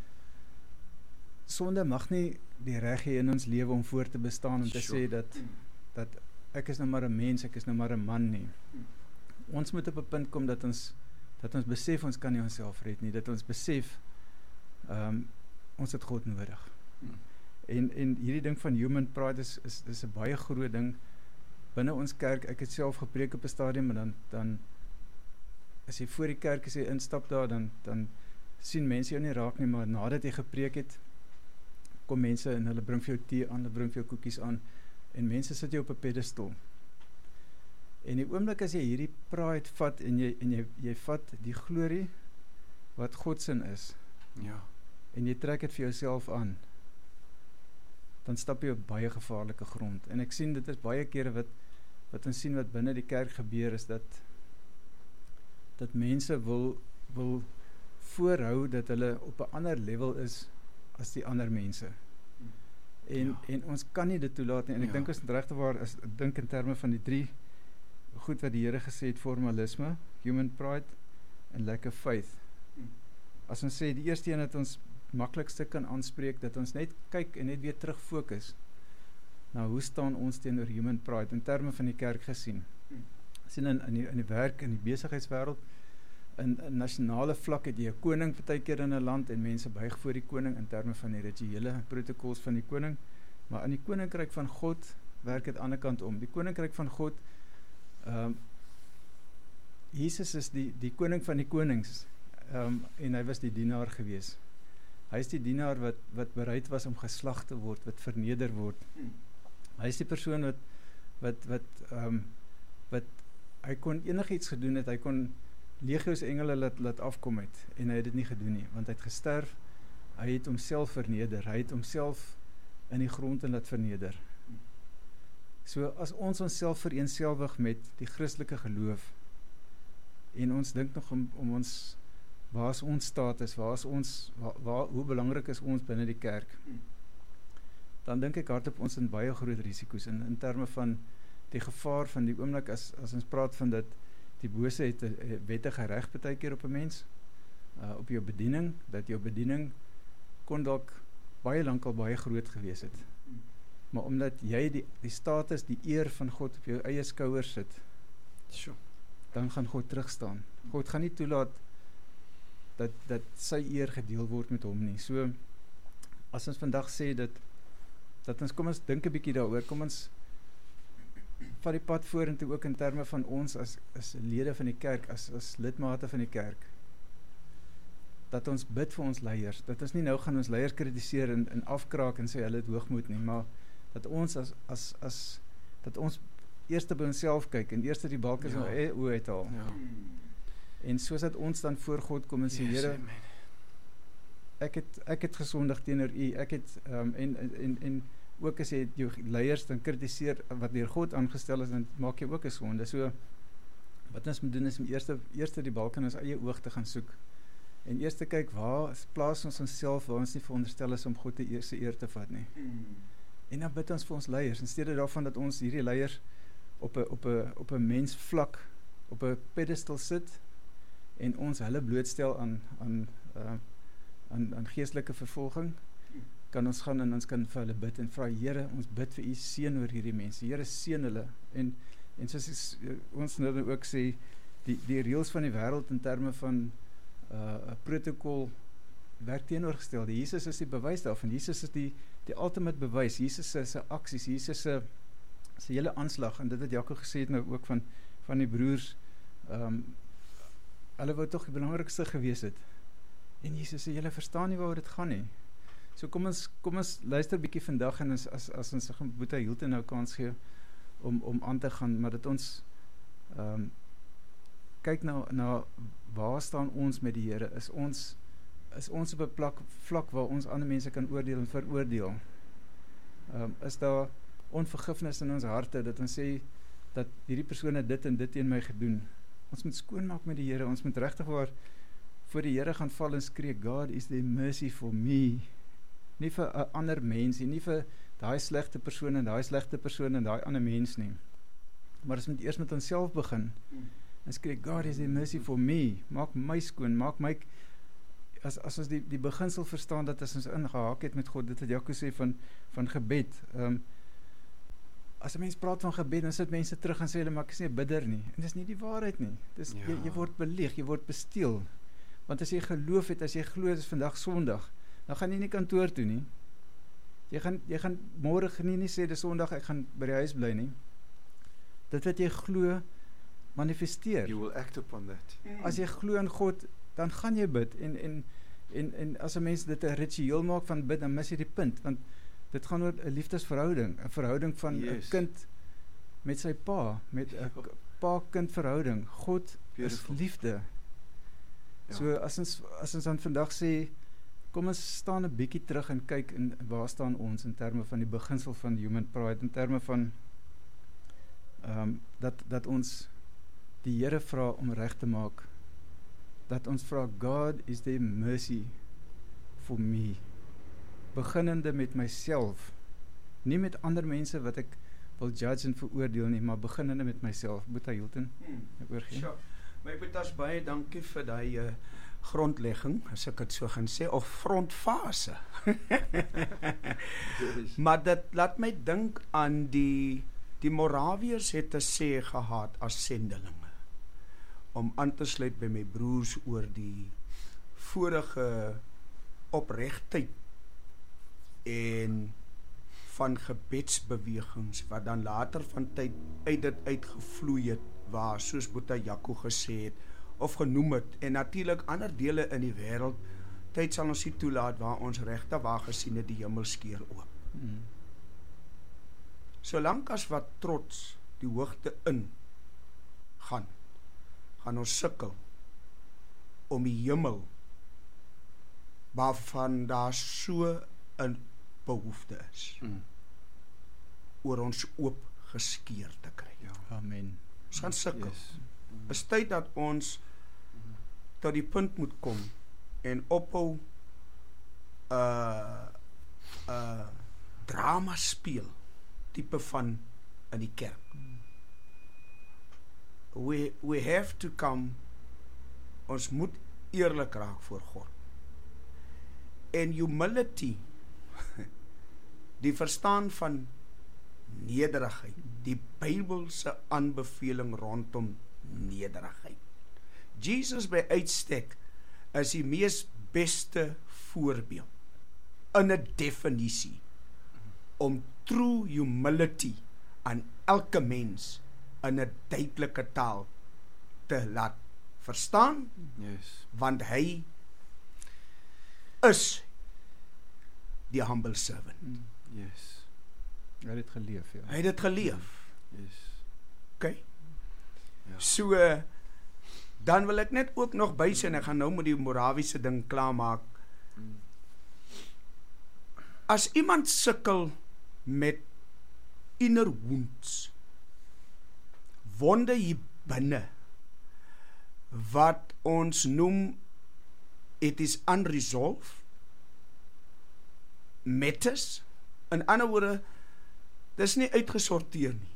Sonde mag nie die reg hê in ons lewe om voor te bestaan om te sure. sê dat dat ek is nou maar 'n mens, ek is nou maar 'n man nie. Ons moet op 'n punt kom dat ons dat ons besef ons kan nie onsself red nie, dat ons besef um, ons het God nodig. Hmm. En en hierdie ding van human pride is is dis 'n baie groot ding binne ons kerk. Ek het self gepreek op 'n stadium en dan dan as jy voor die kerk as jy instap daar dan dan sien mense jou nie raak nie, maar nadat jy gepreek het, kom mense en hulle bring vir jou tee aan, hulle bring vir jou koekies aan en mense sit jou op 'n pedestal. En die oomblik as jy hierdie pride vat en jy en jy jy vat die glorie wat God se is. Ja. En jy trek dit vir jouself aan, dan stap jy op baie gevaarlike grond. En ek sien dit is baie kere wat wat ons sien wat binne die kerk gebeur is dat dat mense wil wil voorhou dat hulle op 'n ander level is as die ander mense. En ja. en ons kan nie dit toelaat nie. En ek ja. dink ons regte waar is dink in terme van die drie goed wat die Here gesê het, formalisme, human pride en lack of faith. As ons sê die eerste een dat ons maklikste kan aanspreek, dat ons net kyk en net weer terug fokus. Nou, hoe staan ons teenoor human pride in terme van die kerk gesien? Sien in in die, in die werk, in die besigheidswêreld, in 'n nasionale vlak het jy 'n koning partykeer in 'n land en mense buig voor die koning in terme van die rituele protokols van die koning, maar in die koninkryk van God werk dit aan die ander kant om. Die koninkryk van God, um, Jesus is die die koning van die konings, um, en hy was die dienaar gewees. Hy is die dienaar wat wat bereid was om geslag te word, wat verneder word. Hy is die persoon wat wat wat um, wat hy kon enigiets gedoen het, hy kon legio's engele laat laat afkom het en hy het dit nie gedoen nie, want hy het gesterf, hy het homself verneder, hy het homself in die grond en laat verneder. So as ons onsself vereenselwig met die Christelike geloof en ons dink nog om, om ons waar is ons status, waar is ons waar, waar, hoe belangrik is ons binne die kerk, dan dink ek hardop ons in baie groot risiko's in, in terme van die gevaar van die oomblik as, as ons praat van dat die bose het 'n wettige reg partykeer op 'n mens, uh, op jou bediening, dat jou bediening kon dalk baie lank al baie groot gewees het. Maar omdat jy die, die status, die eer van God op jou eie skouers sit, sure. dan gaan God terugstaan. God gaan nie toelaat dat, dat sy eer gedeel word met hom nie. So, as ons vandag sê dat, dat ons, kom ons dink 'n bietjie daaroor, kom ons van die pad vorentoe ook in terme van ons as, as lede van die kerk, as, as lidmate van die kerk, dat ons bid vir ons leiers, dat ons nie nou gaan ons leiers kritiseer en, en afkraak en sê hulle het hoogmoed nie, maar dat ons as, as, as dat ons eerste by onsself kyk en eerste die balk is ja. nou oë uithaal. Ja. En soos dat ons dan voor God kom en sê, yes, Here, ek het ek het gesondig teenoor U, ek het um, en en en ook as jy jou leiers dan kritiseer wat deur God aangestel is, dan maak jy ook 'n sonde. So wat ons moet doen is om eerste eerste die balk in ons eie oog te gaan soek. En eers te kyk waar plaas ons onsself waar ons nie veronderstel is om God te eer, se eer te vat nie. Mm. En dan bid ons vir ons leiers in steede daarvan dat ons hierdie leiers op 'n op 'n op 'n mens vlak op 'n pedestal sit en ons hulle blootstel aan aan uh, aan aan geestelike vervolging. Kan ons gaan en ons kan vir hulle bid en vra, Here, ons bid vir U seën oor hierdie mense. Here, seën hulle. En en soos is, ons nou ook sê, die die reëls van die wêreld in terme van 'n uh, protokol werk teenoorgestelde. Jesus is die bewys daarvan. Jesus is die die ultimate bewys. Jesus se se aksies, Jesus se se hele aanslag, en dit het Jaco gesê het nou ook van van die broers, ehm um, hulle wou tog die belangrikste gewees het. En Jesus sê, julle verstaan nie waaroor dit gaan nie. So kom ons kom ons luister bietjie vandag en as as, as ons gaan Boeta Hilton nou kans gee om om aan te gaan, maar dat ons ehm um, kyk nou na waar staan ons met die Here? Is ons is ons op 'n plek vlak waar ons ander mense kan oordeel en veroordeel? Ehm um, is daar onvergifnis in ons harte dat ons sê dat hierdie persone dit en dit teen my gedoen? Ons moet skoonmaak met die Here. Ons moet regtig waar voor die Here gaan val en skree, God is the mercy for me. Nie vir 'n ander mens nie, nie vir daai slegte persoon en daai slegte persoon en daai ander mens nie. Maar ons moet eers met onsself begin. En sê, God is the mercy for me. Maak my skoon, maak my as as ons die die beginsel verstaan dat as ons ingehaak het met God, dit wat Jaco sê van van gebed. Ehm um, as 'n mens praat van gebed, dan sit mense terug en sê hulle maar ek is nie 'n bidder nie. En dis nie die waarheid nie. Dis ja. jy, jy word beleeg, jy word besteel. Want as jy geloof het, as jy glo dit is vandag Sondag, dan gaan jy nie kantoor toe nie. Jy gaan jy gaan môre nie nie sê dis Sondag, ek gaan by die huis bly nie. Dit wat jy glo manifesteer. You will act upon that. As jy glo in God, dan gaan jy bid en en en en as 'n mens dit 'n ritueel maak van bid, dan mis jy die punt, want dit gaan oor 'n liefdesverhouding, 'n verhouding van 'n yes. kind met sy pa, met 'n pa-kind verhouding. God Beautiful. Is liefde. Ja. So as ons as ons dan vandag sê, kom ons staan 'n bietjie terug en kyk in waar staan ons in terme van die beginsel van human pride, in terme van ehm um, dat dat ons die Here vra om reg te maak. Dat ons vra, God is the mercy for me. Beginnende met myself. Nie met ander mense wat ek wil judge en veroordeel nie, maar beginnende met myself. Boeta Hilton, hmm. ek oorgee. Sure. My Boetas, baie dankie vir die uh, grondlegging, as ek het so gaan sê, of frontfase. Maar dit laat my dink aan die, die Moraviërs het 'n sê gehad as sendelinge. Om aan te sluit by my broers oor die vorige opregtheid en van gebedsbewegings wat dan later van tyd uit dit uitgevloei het, waar soos Boeta Jaco gesê het of genoem het, en natuurlik ander dele in die wêreld, tyd sal ons nie toelaat waar ons regte waar gesien het die hemel skeur oop. Hmm. Solank as wat trots die hoogte in gaan, gaan ons sukkel om die hemel waarvan daar so 'n behoefte is, mm. oor ons oop geskeur te kry. Ja. Amen. Ons gaan sukkel. Yes. Mm. Is tyd dat ons tot die punt moet kom en ophou uh, uh, drama speel, tipe van in die kerk. We, we have to come, ons moet eerlik raak voor God. En humility, die verstaan van nederigheid, die Bybelse aanbeveling rondom nederigheid. Jesus by uitstek is die mees beste voorbeeld in 'n definisie om true humility aan elke mens in 'n duidelike taal te laat verstaan, yes. want hy is die humble servant. Mm. Yes. Hy het dit geleef, ja. Hy het dit geleef. Yes. OK. Ja. So dan wil ek net ook nog bysê, en ek gaan nou met die Morawiese ding klaarmaak. Mm. As iemand sukkel met inner wounds, wonde hier binne, wat ons noem, it is unresolved, matters, in ander woorde, dis nie uitgesorteer nie.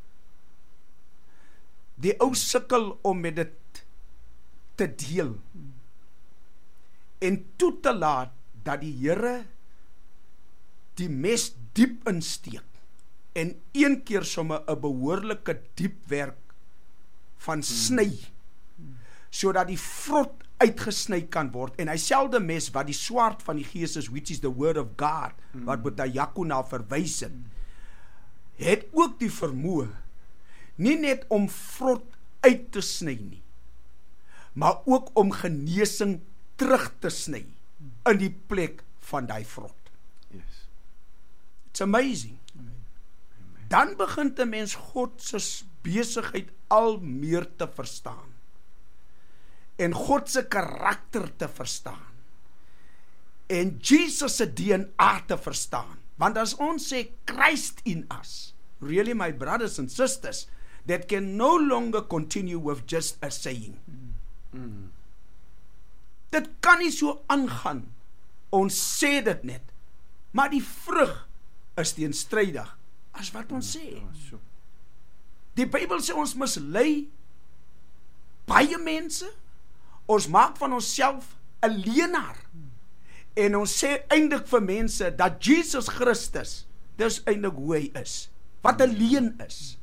Die ou sukkel om met dit te deel, en toe te laat, dat die Here die mes diep insteek, en een keer sommer 'n behoorlike diep werk van sny, sodat die vrot uitgesny kan word, en hy selde mes wat die swaard van die Gees is, which is the word of God, wat Boeta Jaco na verwys het, het ook die vermoë, nie net om vrot uit te sny nie, maar ook om genesing terug te sny, in die plek van die vrot. Yes. It's amazing. Amen. Dan begin 'n mens God se besigheid al meer te verstaan, en God se karakter te verstaan, en Jesus se D N A te verstaan. Want as ons sê Christ in us, really my brothers and sisters, that can no longer continue with just a saying. Mm. Dit kan nie so aangaan. Ons sê dit net, maar die vrug is teenstrydig as wat ons sê. Die Bybel sê ons mislei baie mense, ons maak van onsself 'n leenaar, en ons sê eintlik vir mense, dat Jesus Christus, dis eintlik hoe hy is, wat 'n leuen is.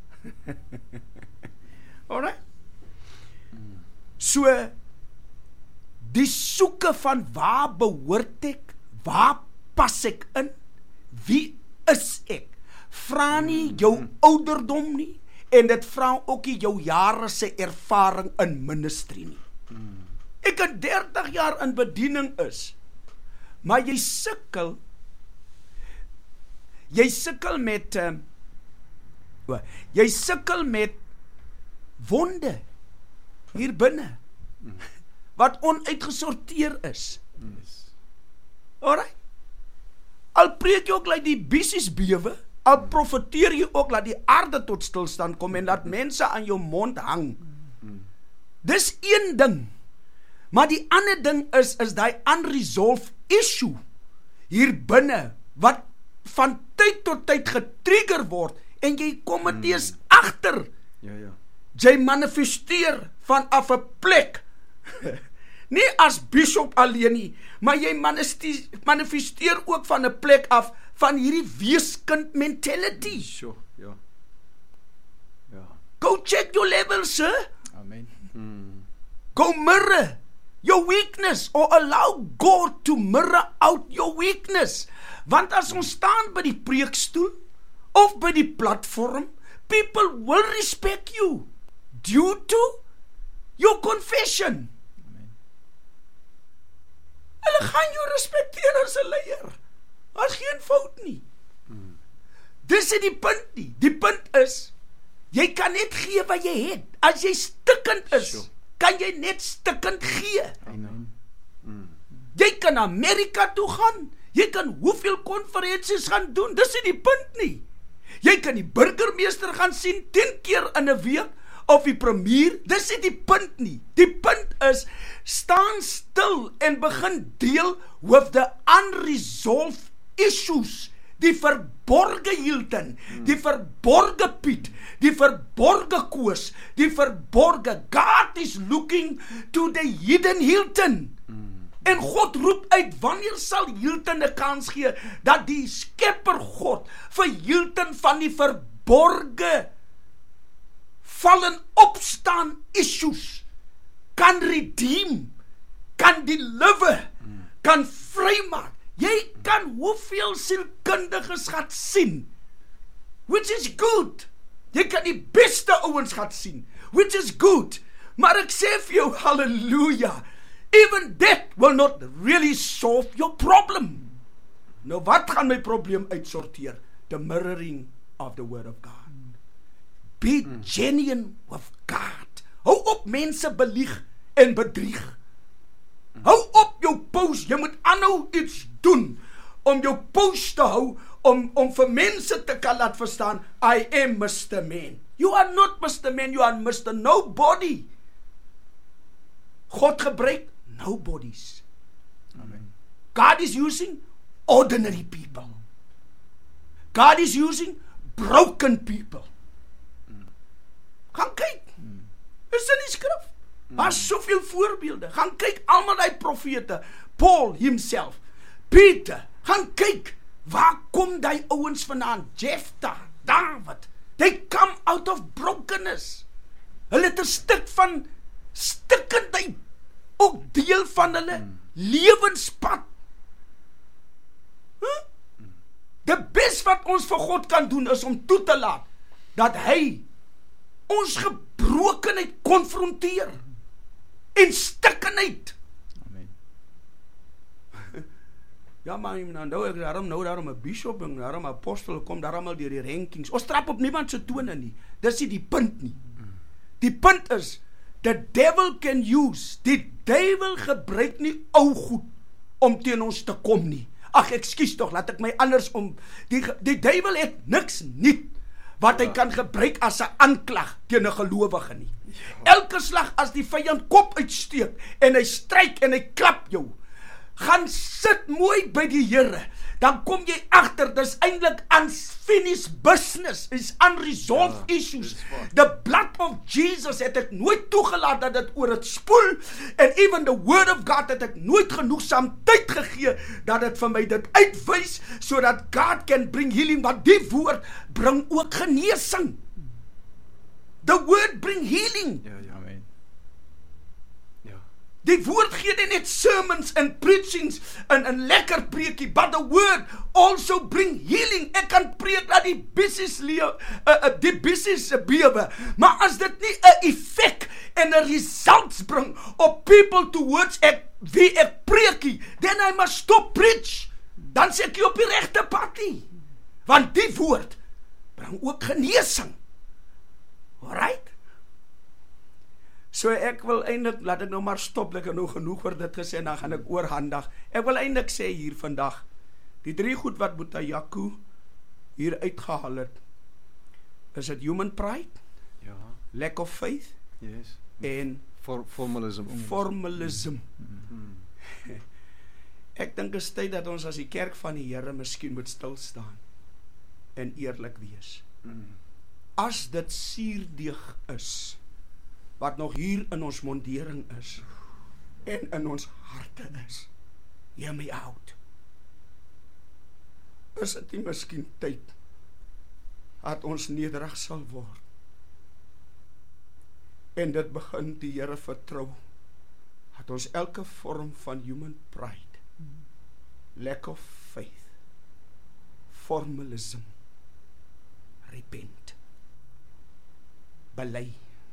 Alright? So, die soeke van waar behoort ek, waar pas ek in, wie is ek, vra nie jou ouderdom nie, en dit vra ook nie jou jare se ervaring in ministry nie. Ek het dertig jaar in bediening is, maar jy sukkel, jy sukkel met, uh, jy sukkel met wonde, hier binne, wat onuitgesorteer is. Alright? Al preek jy ook laat die bissies bewe, al profeteer jy ook laat die aarde tot stilstand kom, en laat mense aan jou mond hang. Dis een ding, maar die ander ding is, is die unresolved issue, hier binne, wat van tyd tot tyd getrigger word, en jy kom het eers agter, Ja, ja. jy manifesteer vanaf 'n plek, nie as bishop alleen nie, maar jy manifesteer ook van 'n plek af, van hierdie weeskind mentality. Sure, ja. Ja. Go check your levels, sir. Amen. Mm. Go mirror your weakness, or allow God to mirror out your weakness. Want as ons staan by die preekstoel, of by die platform, people will respect you, due to your confession. Amen. Hulle gaan jou respekteer as 'n leier. Daar's geen fout nie. Hmm. Dis nie die punt nie. Die punt is, jy kan net gee wat jy het. As jy stikkend is, sure. kan jy net stikkend gee. Amen. Mm. Jy kan Amerika toe gaan, jy kan hoeveel konferensies gaan doen, dis nie die punt nie. Jy kan die burgemeester gaan sien tien keer in 'n week, of die premier, dis nie die punt nie. Die punt is, staan stil en begin deel with the unresolved issues, die verborge Hilton, hmm. die verborge Piet, die verborge Koos, die verborge, God is looking to the hidden Hilton. Hmm. En God roep uit, wanneer sal Hilton 'n kans gee, dat die skepper God, vir Hilton van die verborge, vallen opstaan issues, kan redeem, kan deliver, hmm. kan vrymaak. Jy kan hoeveel sielkundiges gaan sien, which is good. Jy kan die beste ouens gaan sien, which is good. Maar ek sê vir jou, hallelujah, even that will not really solve your problem. Nou wat gaan my probleem uitsorteer? The mirroring of the word of God. Be mm. genuine with God. Hou op mense belieg en bedrieg. Mm. Hou op jou post, jy moet aanhou iets doen, om jou post te hou, om, om vir mense te kan laat verstaan, I am Mister Man. You are not Mister Man, you are Mister Nobody. God gebruik nobodies. Amen. God is using ordinary people. God is using broken people. Gaan kyk. Is in die skrif. Daar's soveel voorbeelde. Gaan kyk almal die profete, Paul himself, Peter. Gaan kyk, waar kom die ouens vandaan? Jephthah, David. They come out of brokenness. Hulle het 'n stuk van stikkendheid ook deel van hulle mm. lewenspad. Huh? Mm. Die bes wat ons vir God kan doen is om toe te laat dat hy ons gebrokenheid konfronteer en stikkenheid. Amen. Ja, maar nou ek daarom nou daarom 'n bishop en daarom 'n apostel kom daarom al deur die rankings. Ons trap op niemand se tone nie. Dis nie die punt nie. Die punt is, the devil can use, die duiwel gebruik nie ou goed om teen ons te kom nie. Ag, ekskuus tog, laat ek my anders om, die, die duiwel het niks nie, wat hy kan gebruik as 'n aanklag teen 'n gelowige nie. Elke slag as die vyand kop uitsteek, en hy stryk en hy klap jou, gaan sit mooi by die Here, dan kom jy agter, dis eintlik unfinished business, is unresolved ja, issues. The blood of Jesus het ek nooit toegelaat dat dit oor het spoel, en even the word of God het ek nooit genoegsaam tyd gegee, dat dit vir my dit uitwys, sodat God can bring healing, want die woord bring ook genesing. The word bring healing. Ja, ja, amen. Ja. Die woord gee nie net sermons en preachings en 'n lekker preekie, but the word also bring healing. Ek kan preek dat die business lewe, uh, uh, die business bewe, maar as dit nie 'n effek en 'n results bring op people towards ek wie ek preekie, then I must stop preach. Dan sê ek jy op die regte pad nie. Want die woord bring ook genesing. Alright? So ek wil eintlik, laat ek nou maar stop, ek het nou genoeg oor dit gesê, en dan gaan ek oorhandig. Ek wil eintlik sê hier vandag, die drie goed wat Boeta Jaco hier uitgehaal het, is het human pride, ja, lack of faith, yes, en For, formalism. formalism. Mm-hmm. Ek dink is tyd dat ons as die kerk van die Here miskien moet stil staan en eerlik wees. Mm. As dit suurdeeg is, wat nog hier in ons mondering is, en in ons harte is, hear me out, is dit nie miskien tyd, dat ons nederig sal word, en dit begin die Here vertrou, dat ons elke vorm van human pride, lack of faith, formalism, repent, bely,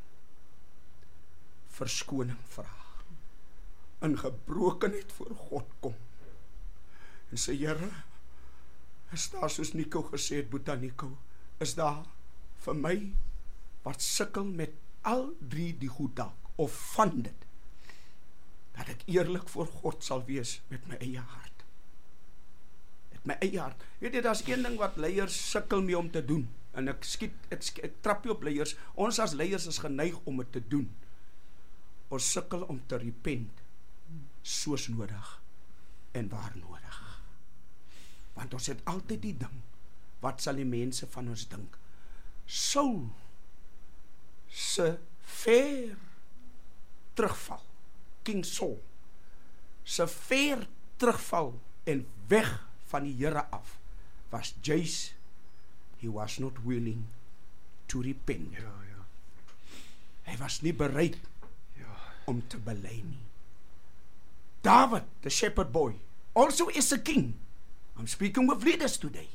verskoning vra, in gebrokenheid voor God kom, en sê, Here, is daar soos Nico gesê het, Boeta Nico, is daar vir my, wat sukkel met al drie die goed dalk, of van dit, dat ek eerlik voor God sal wees, met my eie hart, met my eie hart, weet jy, daar is een ding wat leiers sukkel mee om te doen, en ek skiet, ek, skiet, ek trap nie op leiers, ons as leiers is geneig om het te doen, ons sukkel om te repent, soos nodig, en waar nodig, want ons het altyd die ding, wat sal die mense van ons dink, Saul, se ver terugval, King Saul, se ver terugval, en weg van die Here af, was Jace, he was not willing to repent. Ja, ja. Hy was nie bereid Ja. om te bely nie. David, the shepherd boy, also is a king. I'm speaking with leaders today.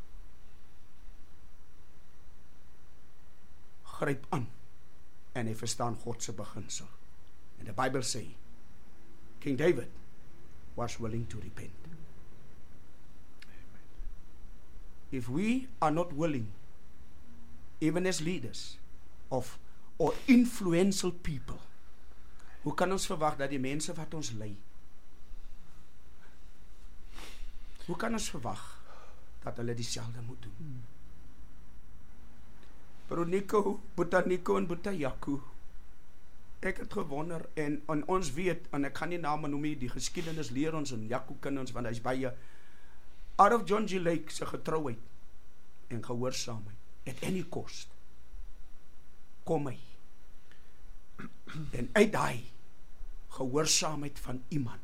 Gryp aan, en hy verstaan God se beginsel. En die Bybel sê, King David was willing to repent. If we are not willing, even as leaders of or influential people, hoe kan ons verwag dat die mense wat ons lei, hoe kan ons verwag dat hulle dieselfde moet doen? Bro Nico, Boeta Nico en Boeta Jaco, ek het gewonder, en, en ons weet, en ek kan nie name noem nie, die geskiedenis leer ons, en Jaco ken ons, want hy is baie, out of John G. Lake se getrouheid, en gehoorsaamheid, at any cost, kom hy, en uit die gehoorsaamheid van iemand,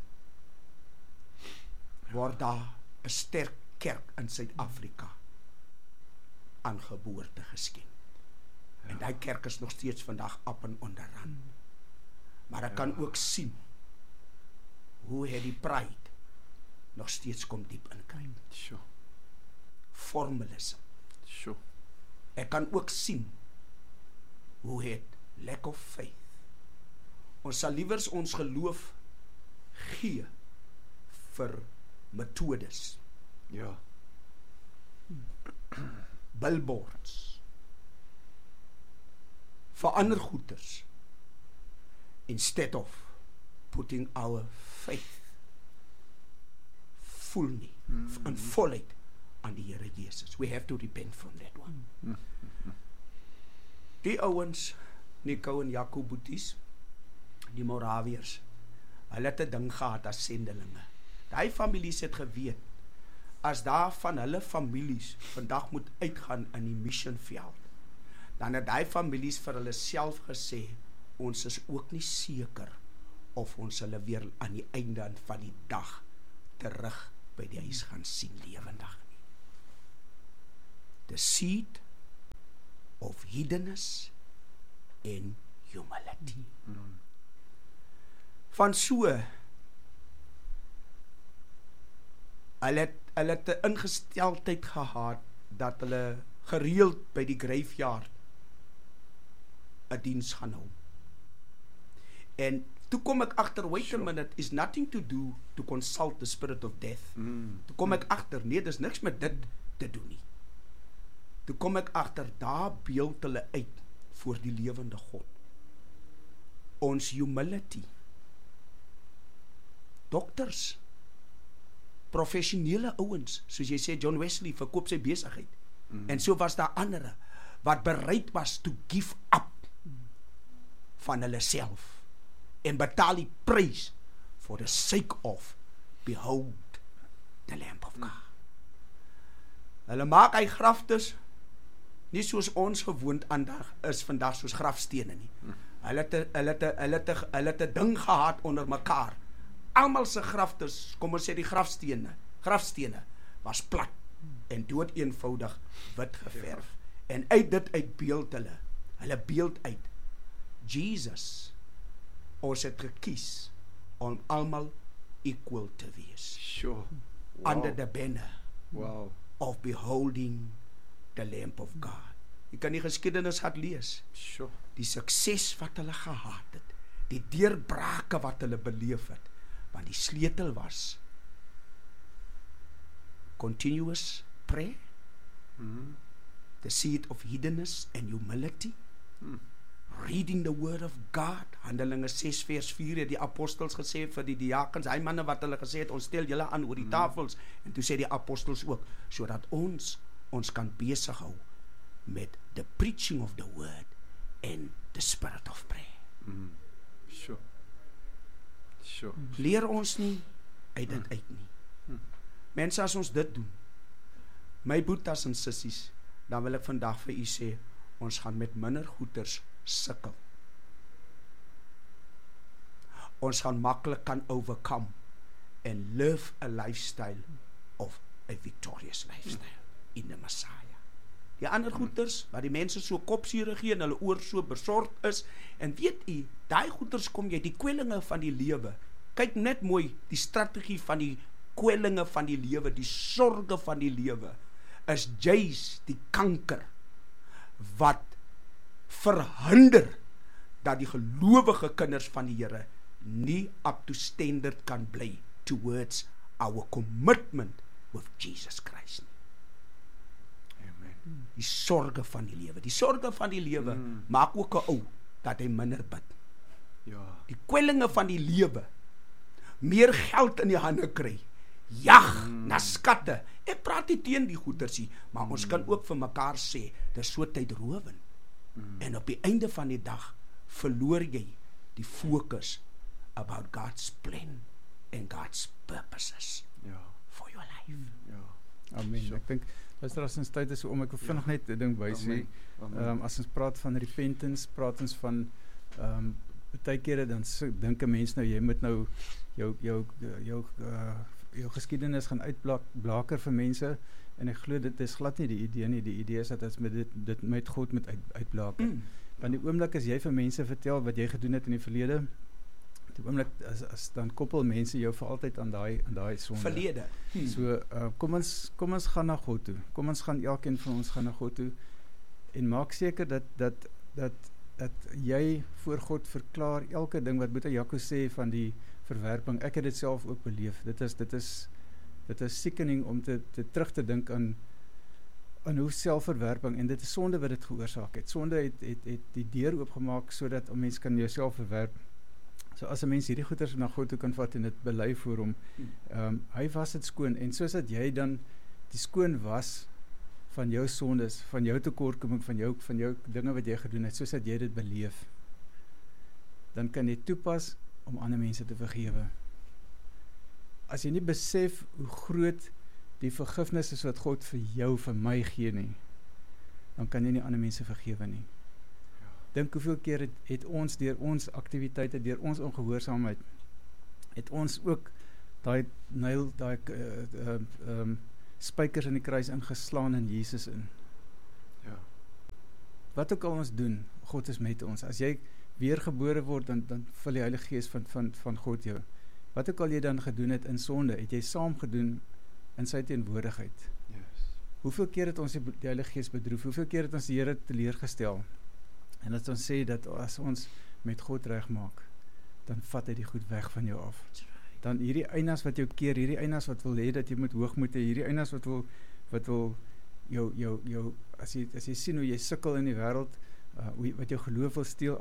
word daar een sterk kerk in Suid-Afrika aan geboorte geskenk. Ja. En die kerk is nog steeds vandag op en onderaan. Maar ek ja. kan ook sien hoe hy die pride nog steeds kom diep inkruip. Sure. Formalism. Sure. Ek kan ook sien hoe het lack of faith. Ons sal liewers ons geloof gee vir metodes. Ja. Billboards. Vir ander goeders. Instead of putting our faith fully mm-hmm. and fully aan die Here Jesus. We have to repent from that one. Mm-hmm. Die ouens, Nico en Jaco Boeties, die Moraviërs, hulle het 'n ding gehad as sendelinge. Daai families het geweet, as daar van hulle families vandag moet uitgaan in die missionveld, dan het die families vir hulle self gesê, ons is ook nie seker of ons hulle weer aan die einde van die dag terug by die huis gaan sien lewendig nie. The seed of hiddenness and humility. Mm. Van so, hulle het, hulle het 'n ingesteldheid gehad, dat hulle gereeld by die graveyard 'n diens gaan hou. En toe kom ek agter, wait sure. a minute, is nothing to do to consult the spirit of death. Mm. Toe kom ek agter, nee, dis niks met dit te doen nie. Toe kom ek agter, daar beeld hulle uit voor die lewende God. Ons humility. Dokters, professionele ouens, soos jy sê, John Wesley verkoop sy besigheid. Mm. En so was daar andere wat bereid was to give up van hulle self en betaal die prys for the sake of behold the Lamb of God. Mm. Hulle maak hy graftes nie soos ons gewoond aandag is vandag, soos grafstene nie. Mm. Hulle het 'n hulle het 'n hulle het 'n hulle het 'n ding gehad onder mekaar. Almal se graftes, kom ons sê die grafstene, grafstene was plat en dood eenvoudig wit geverf. Ja. En uit dit uit beeld hulle, hulle beeld uit Jesus. Ons het gekies om almal equal te wees. Sure. Wow. Under the banner wow. of beholding the Lamb of God. Jy kan die geskiedenis gaan lees. Sure. Die sukses wat hulle gehad het, die deurbrake wat hulle beleef het, want die sleutel was continuous prayer, mm. the seed of hiddenness and humility, mm. reading the word of God. Handelinge ses vers vier het die apostels gesê vir die diakens, hy manne wat hulle gesê het, ons stel julle aan oor die mm. tafels, en toe sê die apostels ook, sodat ons ons kan besig hou met the preaching of the word and the spirit of prayer. Mm. Sure. Sure. Leer ons nie uit dit uit nie. Mm. Mense, as ons dit doen, my boetas en sissies, dan wil ek vandag vir u sê, ons gaan met minder goeders sukkel. Ons gaan maklik kan overcome and live a lifestyle of a victorious lifestyle mm. in the Messiah. Die ander goeders, waar die mense so kopseer gee en hulle oor so besorgd is, en weet u, daai goeders kom jy, die kwellinge van die lewe, kyk net mooi, die strategie van die kwellinge van die lewe, die sorge van die lewe, is juis die kanker, wat verhinder, dat die gelowige kinders van die Here, nie up to standard kan bly, towards our commitment with Jesus Christ nie. Die sorge van die lewe. Die sorge van die lewe mm. maak ook 'n ou dat hy minder bid. Ja. Die kwellinge van die lewe, meer geld in die hande kry, jag mm. na skatte. Ek praat nie teen die goedersie, maar mm. ons kan ook vir mekaar sê, dis so tydrowend. Mm. En op die einde van die dag verloor jy die fokus about God's plan and God's purposes ja. for your life. Ja. Amen. Sure. Ek dink as ons tyd is om, ek wil vinnig ja. net 'n ding wysê. Um, as ons praat van repentance, praat ons van um, baie kere dan so, dink 'n mens nou jy moet nou jou jou jou uh, jou geskiedenis gaan uitblaker vir mense, en ek glo dit is glad nie die idee nie. Die idee is dat ons met dit dit met God moet uit, uitblaker. Mm. Want die oomblik as jy vir mense vertel wat jy gedoen het in die verlede, die oomblik as, as dan koppel mense jou vir altyd aan daai aan daai sonde. Verlede. Hmm. So uh, kom ons kom ons gaan na God toe. Kom ons gaan elkeen van ons gaan na God toe en maak seker dat dat dat dat jy voor God verklaar elke ding wat Boeta Jaco sê van die verwerping. Ek het dit self ook beleef. Dit is dit is dit is sickening om te te terug te dink aan aan hoe selfverwerping, en dit is sonde wat dit veroorsaak het. Sonde het het het die deur oopgemaak sodat 'n mens kan jouself verwerp. So as 'n mens hierdie goeders na God toe kan vat en dit bely voor hom, um, hy was dit skoon, en soos dat jy dan die skoon was van jou sondes, van jou tekortkoming, van jou van jou dinge wat jy gedoen het, soos dat jy dit beleef, dan kan jy toepas om ander mense te vergewe. As jy nie besef hoe groot die vergifnis is wat God vir jou, vir my gee nie, dan kan jy nie ander mense vergewe nie. Ja. Dink hoeveel keer het, het ons deur ons aktiwiteite, deur ons ongehoorsaamheid, het ons ook daai nail, daai uh, uh, um, spykers in die kruis ingeslaan in Jesus in. Ja. Wat ook al ons doen, God is met ons. As jy weergebore word, dan, dan vul die Heilige Gees van, van, van God jou. Wat ook al jy dan gedoen het in sonde, het jy saam gedoen in sy teenwoordigheid. Yes. Hoeveel keer het ons die, die Heilige Gees bedroef? Hoeveel keer het ons die Here teleurgestel? En dat ons sê dat as ons met God regmaak, dan vat hy die goed weg van jou af. Dan hierdie einas wat jou keer, hierdie einas wat wil hê dat jy moet hoogmoed hê, hierdie einas wat wil wat wil jou jou jou as jy as jy sien hoe jy sukkel in die wêreld, uh, wat jou geloof wil steel,